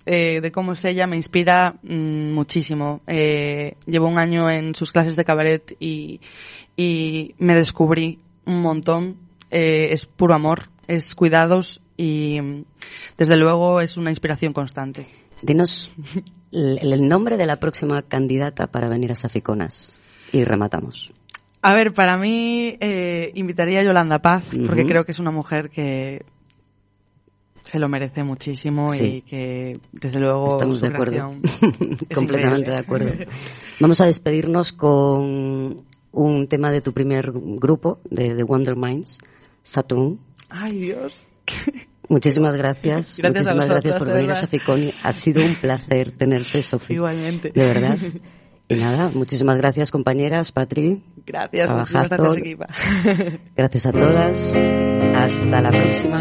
de cómo es ella me inspira muchísimo. Llevo un año en sus clases de cabaret y me descubrí un montón. Es puro amor, es cuidados y desde luego es una inspiración constante. Dinos el nombre de la próxima candidata para venir a Saficonas y rematamos. A ver, para mí invitaría a Yolanda Paz, porque creo que es una mujer que se lo merece muchísimo, sí. Y que desde luego estamos su de acuerdo. increíble. Completamente de acuerdo. Vamos a despedirnos con un tema de tu primer grupo, de The Wonder Minds, Saturn. Ay, Dios. Muchísimas gracias. Muchísimas gracias por venir a Saficoni. Ha sido un placer tenerte, Sofía. Igualmente. De verdad. Y nada, muchísimas gracias, compañeras. Patri. Gracias, muchísimas gracias, equipa. Gracias a todas. Hasta la próxima.